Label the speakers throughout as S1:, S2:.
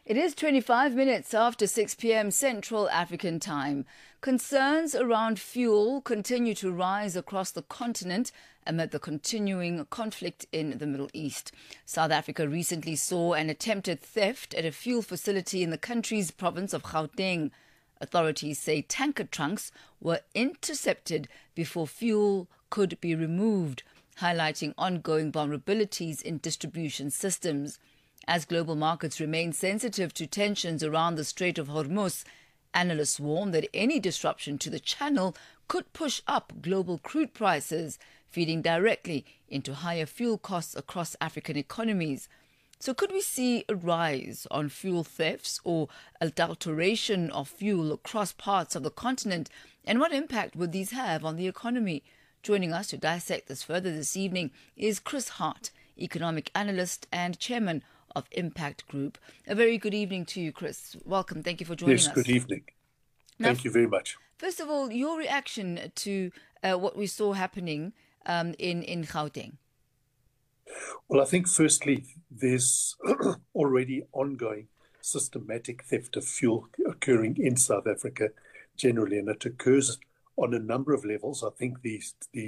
S1: It is 25 minutes after 6 p.m. Central African Time. Concerns around fuel continue to rise across the continent amid the continuing conflict in the Middle East. South Africa recently saw an attempted theft at a fuel facility in the country's province of Gauteng. Authorities say tanker trunks were intercepted before fuel could be removed, highlighting ongoing vulnerabilities in distribution systems. As global markets remain sensitive to tensions around the Strait of Hormuz, analysts warn that any disruption to the channel could push up global crude prices, feeding directly into higher fuel costs across African economies. So could we see a rise on fuel thefts or adulteration of fuel across parts of the continent? And what impact would these have on the economy? Joining us to dissect this further this evening is Chris Hart, economic analyst and chairman of Impact Group. A very good evening to you, Chris. Welcome. Thank you for joining us.
S2: Yes, good evening. Thank you very much.
S1: First of all, your reaction to what we saw happening in Gauteng.
S2: Well, I think firstly, there's already ongoing systematic theft of fuel occurring in South Africa generally, and it occurs on a number of levels. I think the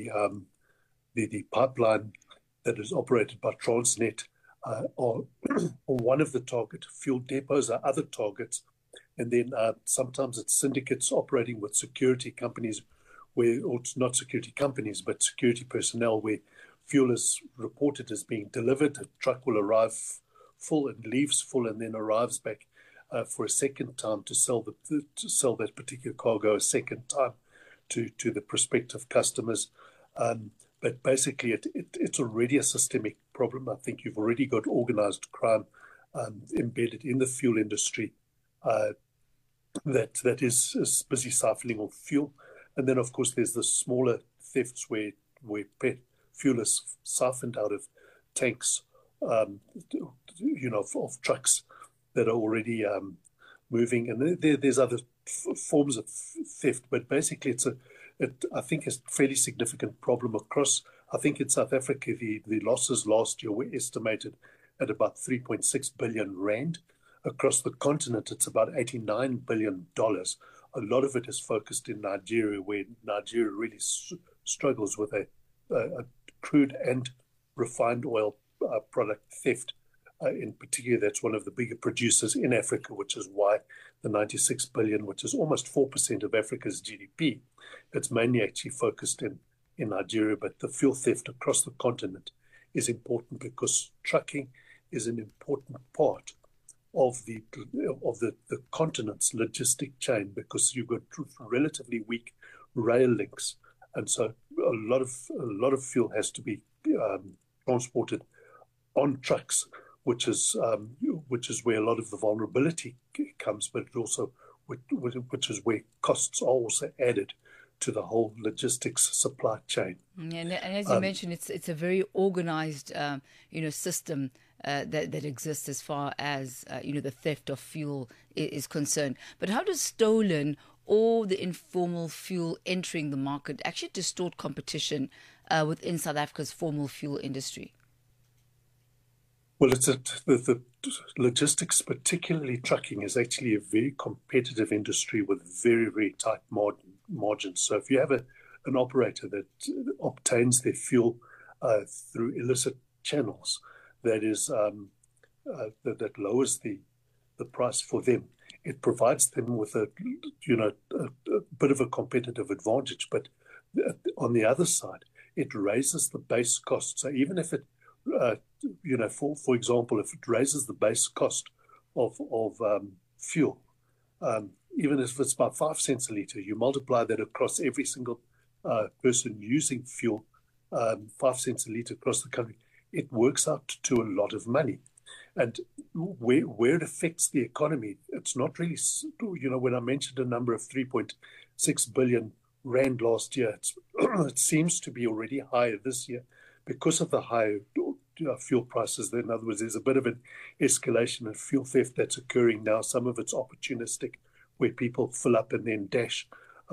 S2: pipeline that is operated by Transnet are one of the target. Fuel depots are other targets. And then sometimes it's syndicates operating with security companies, or not security companies, but security personnel, where fuel is reported as being delivered. A truck will arrive full and leaves full and then arrives back for a second time to sell that particular cargo a second time to the prospective customers. But basically, it's already a systemic problem. I think you've already got organized crime embedded in the fuel industry that is busy siphoning off fuel. And then, of course, there's the smaller thefts where fuel is siphoned out of tanks, of trucks that are already moving. And there's other forms of theft. But basically, I think it's a fairly significant problem across. I think in South Africa, the losses last year were estimated at about 3.6 billion rand. Across the continent, it's about $89 billion. A lot of it is focused in Nigeria, where Nigeria really struggles with a crude and refined oil product theft. In particular, that's one of the bigger producers in Africa, which is why the 96 billion, which is almost 4% of Africa's GDP, it's mainly actually focused in Nigeria. But the fuel theft across the continent is important because trucking is an important part of the continent's logistic chain, because you've got relatively weak rail links, and so a lot of fuel has to be transported on trucks, which is where a lot of the vulnerability comes, but it also which is where costs are also added to the whole logistics supply chain.
S1: And as you mentioned, it's a very organized system that exists as far as the theft of fuel is concerned. But how does stolen or the informal fuel entering the market actually distort competition within South Africa's formal fuel industry?
S2: Well, the logistics, particularly trucking, is actually a very competitive industry with very, very tight margins. So if you have an operator that obtains their fuel through illicit channels, that that lowers the price for them, it provides them with a bit of a competitive advantage. But on the other side, it raises the base cost. So even if it for example, if it raises the base cost of fuel, even if it's about 5 cents a litre, you multiply that across every single person using fuel, 5 cents a litre across the country, it works out to a lot of money. And where it affects the economy, it's not really, when I mentioned a number of 3.6 billion rand last year, it seems to be already higher this year because of the higher fuel prices. In other words, there's a bit of an escalation in fuel theft that's occurring now. Some of it's opportunistic, where people fill up and then dash